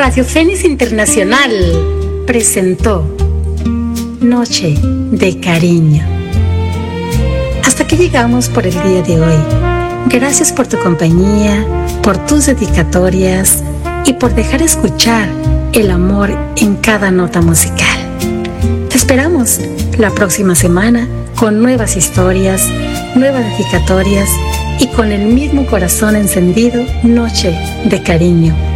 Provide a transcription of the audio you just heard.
Radio Fénix Internacional presentó Noche de Cariño. Hasta aquí llegamos por el día de hoy. Gracias por tu compañía, por tus dedicatorias y por dejar escuchar el amor en cada nota musical. Te esperamos la próxima semana con nuevas historias, nuevas dedicatorias y con el mismo corazón encendido, Noche de Cariño.